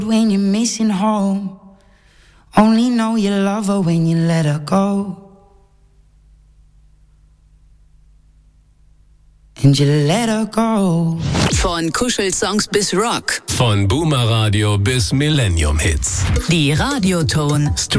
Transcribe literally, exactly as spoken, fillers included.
when you're missing home. Only know you love her when you let her go. And you let her go. Von Kuschelsongs bis Rock. Von Boomer Radio bis Millennium Hits. Die Radioton. Stream